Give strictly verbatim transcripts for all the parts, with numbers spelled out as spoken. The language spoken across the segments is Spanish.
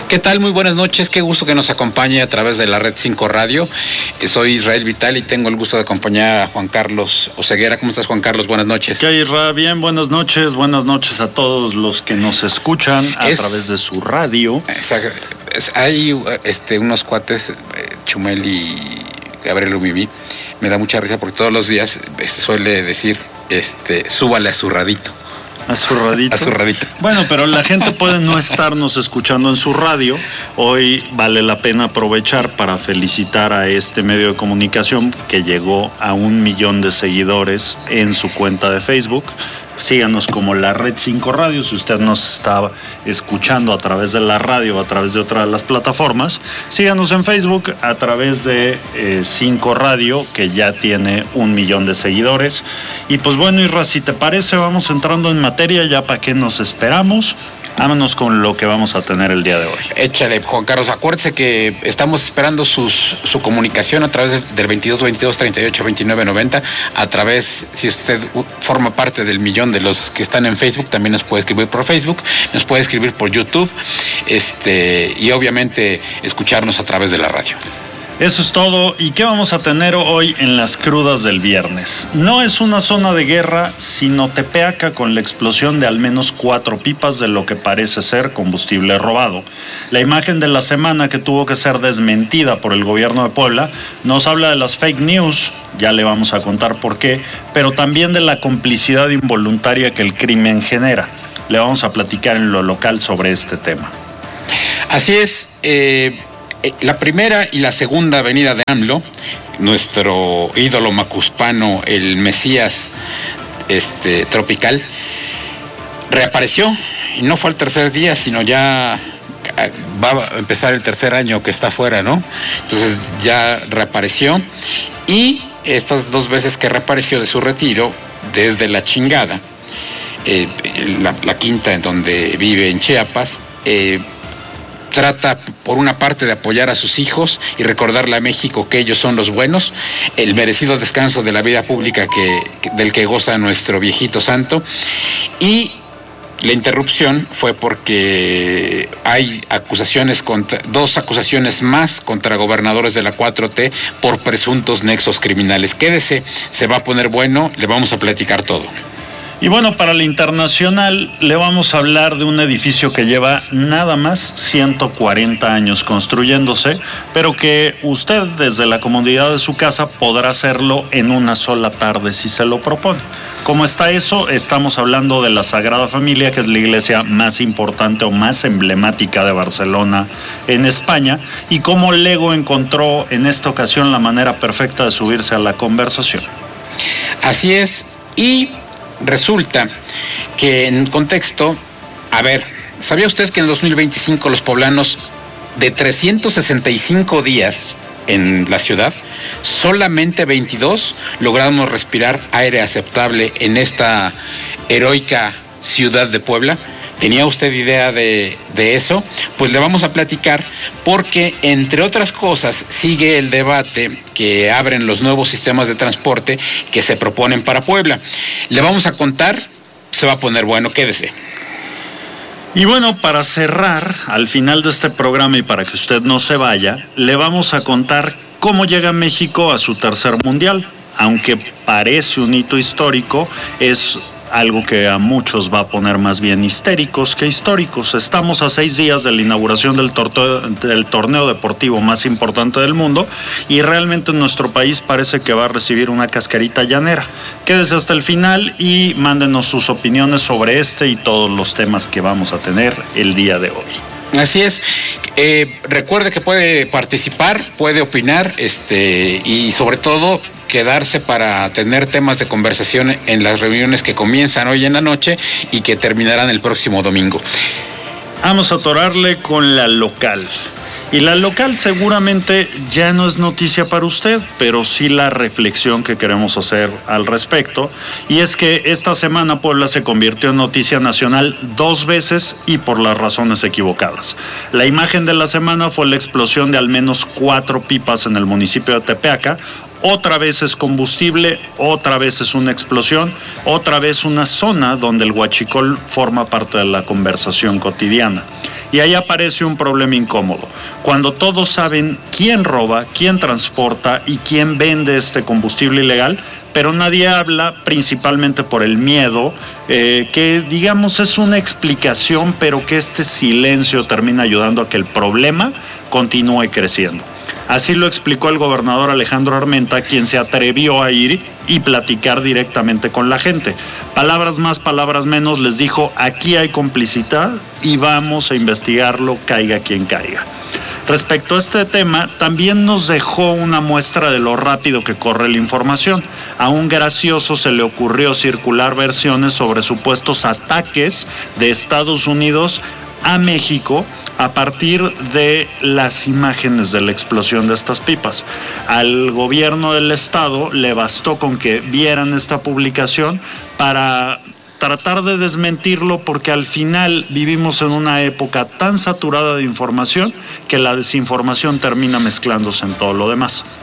¿Qué tal? Muy buenas noches, qué gusto que nos acompañe a través de la Red cinco Radio. Soy Israel Vital y tengo el gusto de acompañar a Juan Carlos Oseguera. ¿Cómo estás, Juan Carlos? Buenas noches. ¿Qué hay, Isra? Bien, buenas noches, buenas noches a todos los que nos escuchan a es, través de su radio. Es, hay este, unos cuates, Chumel y Gabriel Umimi, me da mucha risa porque todos los días se suele decir, este, súbale a su radito. A su radito. A su radito. Bueno, pero la gente puede no estarnos escuchando en su radio. Hoy vale la pena aprovechar para felicitar a este medio de comunicación que llegó a un millón de seguidores en su cuenta de Facebook. Síganos como la Red cinco Radio. Si usted nos está escuchando a través de la radio o a través de otra de las plataformas, síganos en Facebook a través de eh, cinco Radio, que ya tiene un millón de seguidores. Y pues bueno, Isra, si te parece, vamos entrando en materia, ya para qué nos esperamos. Vámonos con lo que vamos a tener el día de hoy. Échale, Juan Carlos. Acuérdese que estamos esperando sus, su comunicación a través del veintidós veintidós treinta y ocho veintinueve noventa. A través, si usted forma parte del millón de los que están en Facebook, también nos puede escribir por Facebook, nos puede escribir por YouTube, este, y obviamente escucharnos a través de la radio. Eso es todo. ¿Y qué vamos a tener hoy en las crudas del viernes? No es una zona de guerra, sino Tepeaca, con la explosión de al menos cuatro pipas de lo que parece ser combustible robado. La imagen de la semana, que tuvo que ser desmentida por el gobierno de Puebla, nos habla de las fake news, ya le vamos a contar por qué, pero también de la complicidad involuntaria que el crimen genera. Le vamos a platicar en lo local sobre este tema. Así es. eh... La primera y la segunda avenida de AMLO, nuestro ídolo macuspano, el Mesías este, tropical, reapareció, y no fue al tercer día, sino ya va a empezar el tercer año que está fuera, ¿no? Entonces ya reapareció, y estas dos veces que reapareció de su retiro, desde La Chingada, eh, la, la quinta en donde vive en Chiapas, eh, trata por una parte de apoyar a sus hijos y recordarle a México que ellos son los buenos, el merecido descanso de la vida pública que, del que goza nuestro viejito santo. Y la interrupción fue porque hay acusaciones contra, dos acusaciones más contra gobernadores de la cuatro T por presuntos nexos criminales. Quédese, se va a poner bueno, le vamos a platicar todo. Y bueno, para la internacional le vamos a hablar de un edificio que lleva nada más ciento cuarenta años construyéndose, pero que usted desde la comodidad de su casa podrá hacerlo en una sola tarde si se lo propone. ¿Cómo está eso? Estamos hablando de la Sagrada Familia, que es la iglesia más importante o más emblemática de Barcelona en España, y cómo Lego encontró en esta ocasión la manera perfecta de subirse a la conversación. Así es, y resulta que en contexto, a ver, ¿sabía usted que en dos mil veinticinco los poblanos de trescientos sesenta y cinco días en la ciudad, solamente veintidós logramos respirar aire aceptable en esta heroica ciudad de Puebla? ¿Tenía usted idea de, de eso? Pues le vamos a platicar porque, entre otras cosas, sigue el debate que abren los nuevos sistemas de transporte que se proponen para Puebla. Le vamos a contar, se va a poner bueno, quédese. Y bueno, para cerrar, al final de este programa y para que usted no se vaya, le vamos a contar cómo llega México a su tercer mundial. Aunque parece un hito histórico, es algo que a muchos va a poner más bien histéricos que históricos. Estamos a seis días de la inauguración del torneo, del torneo deportivo más importante del mundo, y realmente nuestro país parece que va a recibir una cascarita llanera. Quédese hasta el final y mándenos sus opiniones sobre este y todos los temas que vamos a tener el día de hoy. Así es. Eh, recuerde que puede participar, puede opinar, este, y sobre todo quedarse para tener temas de conversación en las reuniones que comienzan hoy en la noche y que terminarán el próximo domingo. Vamos a atorarle con la local. Y la local seguramente ya no es noticia para usted, pero sí la reflexión que queremos hacer al respecto. Y es que esta semana Puebla se convirtió en noticia nacional dos veces y por las razones equivocadas. La imagen de la semana fue la explosión de al menos cuatro pipas en el municipio de Tepeaca. Otra vez es combustible, otra vez es una explosión, otra vez una zona donde el huachicol forma parte de la conversación cotidiana. Y ahí aparece un problema incómodo. Cuando todos saben quién roba, quién transporta y quién vende este combustible ilegal, pero nadie habla, principalmente por el miedo, eh, que digamos es una explicación, pero que este silencio termina ayudando a que el problema continúe creciendo. Así lo explicó el gobernador Alejandro Armenta, quien se atrevió a ir y platicar directamente con la gente. Palabras más, palabras menos, les dijo: aquí hay complicidad y vamos a investigarlo, caiga quien caiga. Respecto a este tema, también nos dejó una muestra de lo rápido que corre la información. A un gracioso se le ocurrió circular versiones sobre supuestos ataques de Estados Unidos a México a partir de las imágenes de la explosión de estas pipas. Al gobierno del estado le bastó con que vieran esta publicación para tratar de desmentirlo, porque al final vivimos en una época tan saturada de información que la desinformación termina mezclándose en todo lo demás.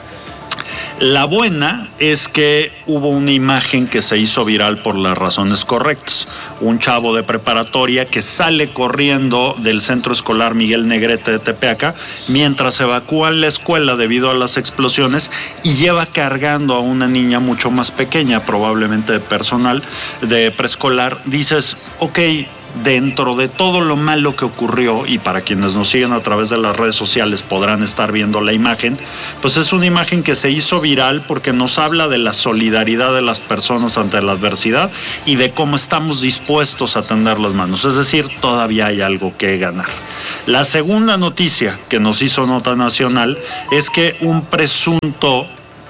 La buena es que hubo una imagen que se hizo viral por las razones correctas. Un chavo de preparatoria que sale corriendo del centro escolar Miguel Negrete de Tepeaca mientras evacúan la escuela debido a las explosiones y lleva cargando a una niña mucho más pequeña, probablemente de personal de preescolar. Dices, ok, dentro de todo lo malo que ocurrió, y para quienes nos siguen a través de las redes sociales podrán estar viendo la imagen, pues es una imagen que se hizo viral porque nos habla de la solidaridad de las personas ante la adversidad y de cómo estamos dispuestos a tender las manos. Es decir, todavía hay algo que ganar. La segunda noticia que nos hizo nota nacional es que un presunto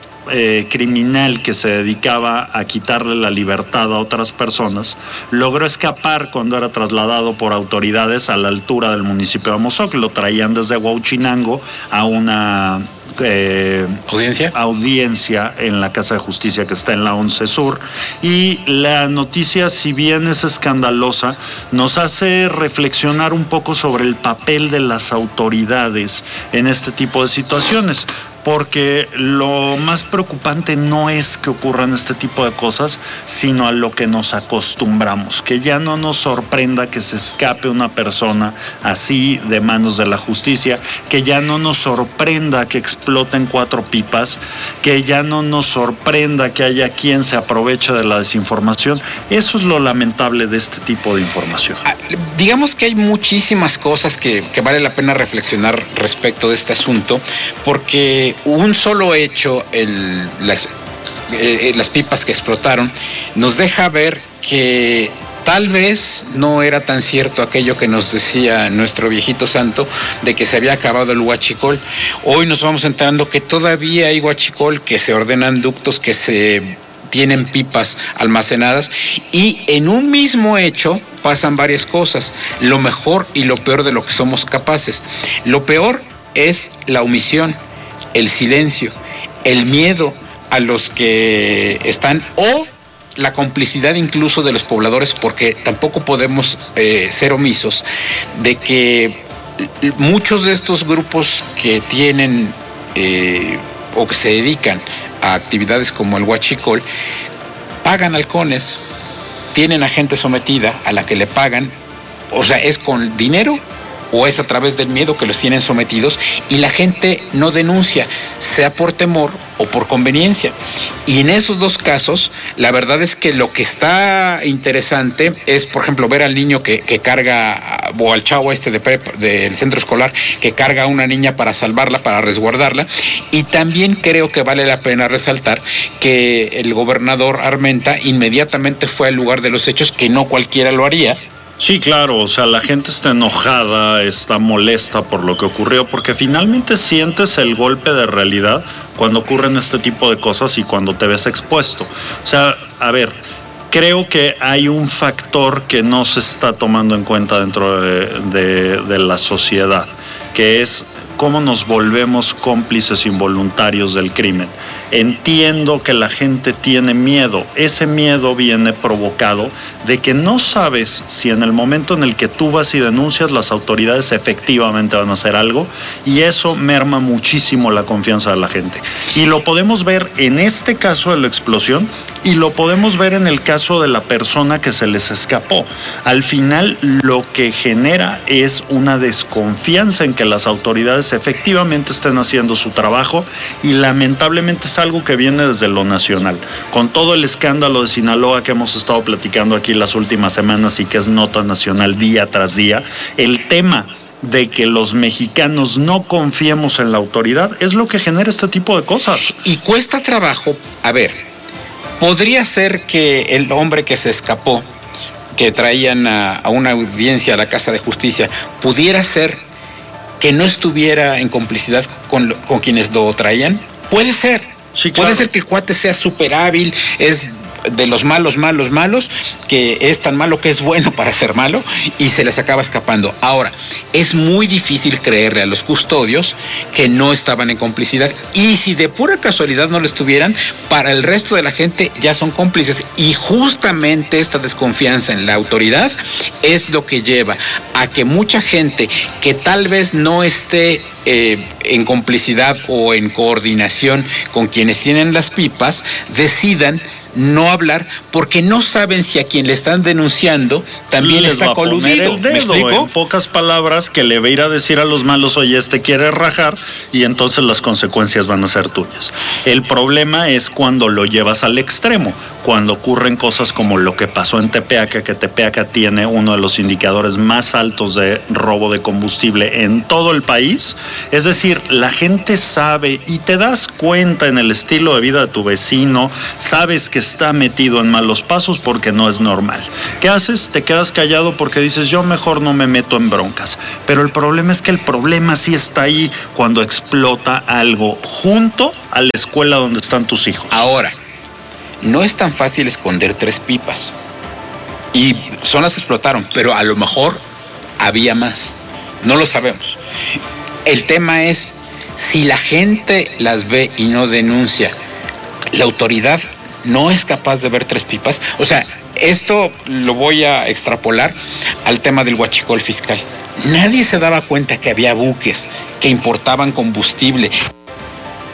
Eh, criminal que se dedicaba a quitarle la libertad a otras personas logró escapar cuando era trasladado por autoridades a la altura del municipio de Amozoc. Lo traían desde Huauchinango a una eh, ¿Audiencia? audiencia en la Casa de Justicia que está en la once Sur, y la noticia, si bien es escandalosa, nos hace reflexionar un poco sobre el papel de las autoridades en este tipo de situaciones. Porque lo más preocupante no es que ocurran este tipo de cosas, sino a lo que nos acostumbramos, que ya no nos sorprenda que se escape una persona así de manos de la justicia, que ya no nos sorprenda que exploten cuatro pipas, que ya no nos sorprenda que haya quien se aproveche de la desinformación. Eso es lo lamentable de este tipo de información. Ah, digamos que hay muchísimas cosas que, que vale la pena reflexionar respecto de este asunto, porque un solo hecho, el, las, eh, las pipas que explotaron, nos deja ver que tal vez no era tan cierto aquello que nos decía nuestro viejito santo de que se había acabado el huachicol. Hoy nos vamos enterando que todavía hay huachicol, que se ordenan ductos, que se tienen pipas almacenadas, y en un mismo hecho pasan varias cosas, lo mejor y lo peor de lo que somos capaces. Lo peor es la omisión, el silencio, el miedo a los que están, o la complicidad incluso de los pobladores, porque tampoco podemos eh, ser omisos de que muchos de estos grupos que tienen eh, o que se dedican a actividades como el huachicol pagan halcones, tienen a gente sometida a la que le pagan, o sea, es con dinero o es a través del miedo que los tienen sometidos, y la gente no denuncia, sea por temor o por conveniencia. Y en esos dos casos, la verdad es que lo que está interesante es, por ejemplo, ver al niño que, que carga, o al chavo este de prepa, del centro escolar, que carga a una niña para salvarla, para resguardarla. Y también creo que vale la pena resaltar que el gobernador Armenta inmediatamente fue al lugar de los hechos, que no cualquiera lo haría. Sí, claro, o sea, la gente está enojada, está molesta por lo que ocurrió, porque finalmente sientes el golpe de realidad cuando ocurren este tipo de cosas y cuando te ves expuesto. O sea, a ver, creo que hay un factor que no se está tomando en cuenta dentro de, de, de la sociedad, que es cómo nos volvemos cómplices involuntarios del crimen. Entiendo que la gente tiene miedo. Ese miedo viene provocado de que no sabes si en el momento en el que tú vas y denuncias, las autoridades efectivamente van a hacer algo, y eso merma muchísimo la confianza de la gente. Y lo podemos ver en este caso de la explosión, y lo podemos ver en el caso de la persona que se les escapó. Al final, lo que genera es una desconfianza en que las autoridades efectivamente estén haciendo su trabajo, y lamentablemente es algo que viene desde lo nacional. Con todo el escándalo de Sinaloa que hemos estado platicando aquí las últimas semanas y que es nota nacional día tras día, el tema de que los mexicanos no confiemos en la autoridad es lo que genera este tipo de cosas. Y cuesta trabajo. A ver, podría ser que el hombre que se escapó, que traían a, a una audiencia a la Casa de Justicia, pudiera ser que no estuviera en complicidad con, con quienes lo traían. Puede ser. Sí, claro. Puede ser que el cuate sea súper hábil, es de los malos, malos, malos, que es tan malo que es bueno para ser malo, y se les acaba escapando. Ahora, es muy difícil creerle a los custodios que no estaban en complicidad, y si de pura casualidad no lo estuvieran, para el resto de la gente ya son cómplices, y justamente esta desconfianza en la autoridad es lo que lleva a que mucha gente que tal vez no esté Eh, en complicidad o en coordinación con quienes tienen las pipas, decidan no hablar porque no saben si a quien le están denunciando también les está va a poner coludido. el dedo, ¿Me explico? En pocas palabras, que le va a ir a decir a los malos, oye, este quiere rajar, y entonces las consecuencias van a ser tuyas. El problema es cuando lo llevas al extremo, cuando ocurren cosas como lo que pasó en Tepeaca, que Tepeaca tiene uno de los indicadores más altos de robo de combustible en todo el país. Es decir, la gente sabe y te das cuenta en el estilo de vida de tu vecino, sabes que está metido en malos pasos porque no es normal. ¿Qué haces? Te quedas callado porque dices, yo mejor no me meto en broncas. Pero el problema es que el problema sí está ahí cuando explota algo junto a la escuela donde están tus hijos. Ahora, no es tan fácil esconder tres pipas. Y son las que explotaron, pero a lo mejor había más. No lo sabemos. El tema es, si la gente las ve y no denuncia, la autoridad no es capaz de ver tres pipas. O sea, esto lo voy a extrapolar al tema del huachicol fiscal. Nadie se daba cuenta que había buques que importaban combustible,